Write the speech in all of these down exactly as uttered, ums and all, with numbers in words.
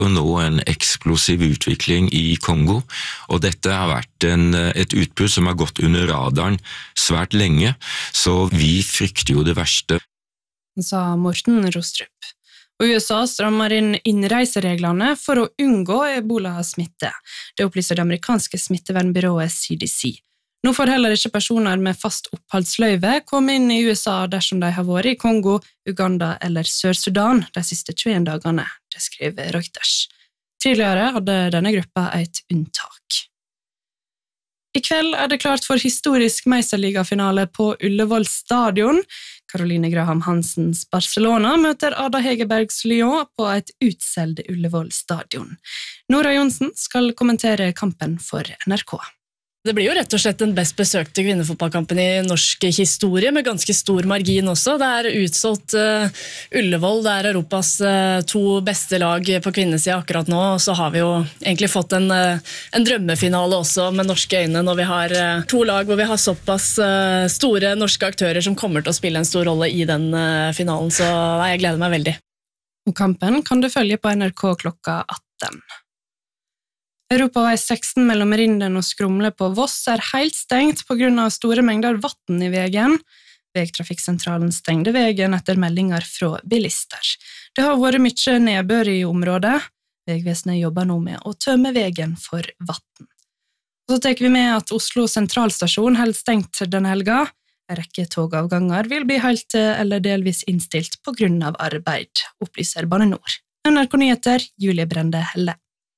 nå en eksplosiv utvikling i Kongo, og dette har vært en, et utbrudd som har gått under radaren svært lenge, så vi frykter jo det verste. Sa Morten Rostrup. Og U S A strammer inn innreisereglene for å unngå ebola-smitte. Det opplyser det amerikanske smittevernbyrået C D C. Nå får heller ikke personer med fast oppholdsløyve komme inn i U S A dersom de har vært i Kongo, Uganda eller Sør-Sudan de siste tjueen dagene, det skriver Reuters. Tidligere hadde denne gruppa et unntak. I kveld er det klart for historisk Meisterliga-finale på Ullevål stadion. Caroline Graham Hansens Barcelona møter Ada Hegerbergs Lyon på et utsolgt Ullevål stadion. Nora Johnsen skal kommentere kampen for N R K. Det blir jo rett og slett den best besøkte kvinnefotballkampen i norsk historie, med ganske stor margin også. Det er utsolgt uh, Ullevål, det er Europas uh, to beste lag på kvinnesiden akkurat nå, og så har vi jo egentlig fått en, uh, en drømmefinale også med norske øyne, når vi har uh, to lag hvor vi har såpass uh, store norske aktører som kommer til å spille en stor rolle i den uh, finalen, så nei, jeg gleder meg veldig. Og kampen kan du følge på N R K klokka atten. Europavei seksten mellom Rinden og Skrumle på Voss er helt stengt på grunn av store mengder vatten i vegen. Vegtrafikksentralen stengte vegen etter meldinger fra bilister. Det har vært mye nedbør i området. Vegvesenet jobber nå med å tømme vegen for vatten. Så tar vi med at Oslo sentralstasjon helt stengt denne helga. En rekke togavganger vil bli helt eller delvis innstilt på grunn av arbeid, opplyser Bane Nor. N R K Nyheter, Julie Brende Helle.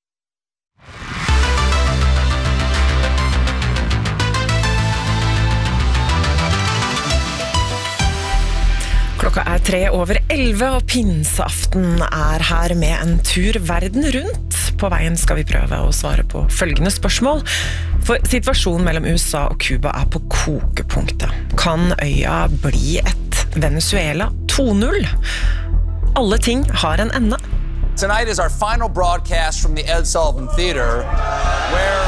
Klokka er tre over elleve, og pinseaften er her med en tur verden rundt. På veien skal vi prøve å svare på følgende spørsmål. For situasjonen mellom U S A og Cuba er på kokepunktet. Kan øya bli et Venezuela to null? Alle ting har en ende. Tonight is our final broadcast from the Ed Sullivan Theater, where...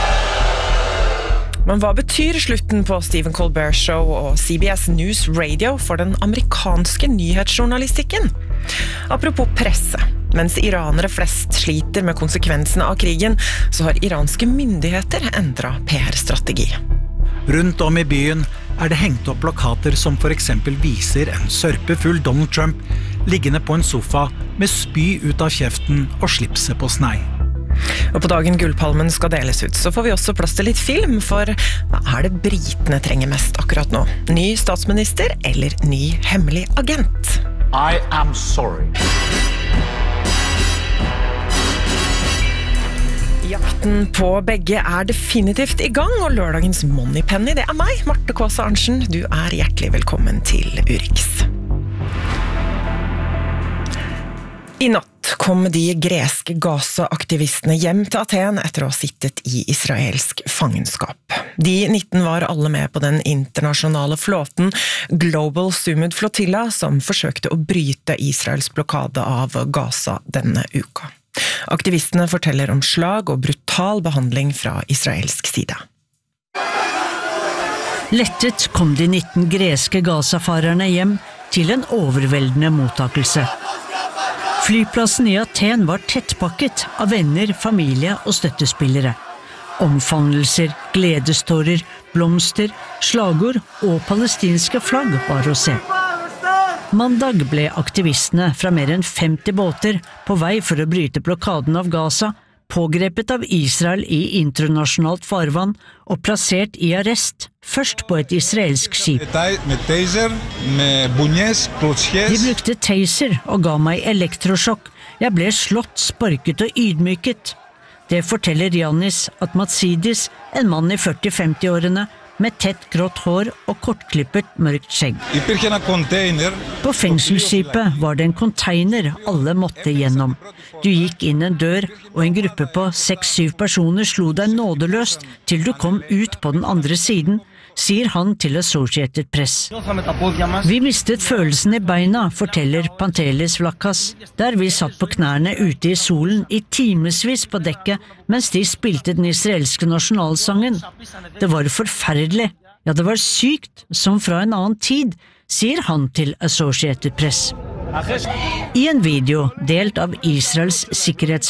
Men hva betyr slutten på Stephen Colbert Show og C B S News Radio for den amerikanske nyhetsjournalistikken? Apropos presse. Mens iranere flest sliter med konsekvensene av krigen, så har iranske myndigheter endret P R-strategi. Rundt om i byen er det hengt opp plakater som for eksempel viser en sørpefull Donald Trump liggende på en sofa med spy ut av kjeften og slipset på snei. Og på dagen Gullpalmen skal deles ut, så får vi også plass til litt film, for hva er det britene trenger mest akkurat nå? Ny statsminister eller ny hemmelig agent? I am sorry. Jakten på begge er definitivt i gang, og lørdagens Moneypenny, det er meg, Marte Kåse Arntzen. Du er hjertelig velkommen til Urix. I natt kom de greske Gaza-aktivistene hjem til Aten etter å ha sittet i israelsk fangenskap. De nitten var alle med på den internasjonale flåten Global Sumud Flotilla, som forsøkte å bryte Israels blokade av Gaza denne uka. Aktivistene forteller om slag og brutal behandling fra israelsk side. Lettet kom de nitten greske Gaza-farerne hjem til en overveldende mottakelse. Flyplassen i Aten var tettpakket av venner, familie og støttespillere. Omfavnelser, gledestårer, blomster, slagord og palestinske flagg var å se. Mandag ble aktivistene fra mer enn femti båter på vei for å bryte blokaden av Gaza, pågrepet av Israel i internasjonalt farvann og plassert i arrest, først på et israelsk skip. De brukte taser og ga meg elektrosjokk. Jeg ble slått, sparket og ydmyket. Det forteller Yannis Atmatsidis, en mann i førti-femti-årene, med tett grått hår og kortklippet mørkt skjegg. På fengselsskipet var det en container alle måtte gjennom. Du gikk inn en dør, og en gruppe på seks-syv personer slo deg nådeløst til du kom ut på den andre siden, sier han til Associated Press. Vi mistet følelsen i beina, forteller Pantelis Vlakas, der vi satt på knærne ute i solen i timesvis på dekket, mens de spilte den israelske nasjonalsangen. Det var forferdelig. Ja, det var sykt, som fra en annen tid, sier han til Associated Press. I en video delt av Israels sikkerhets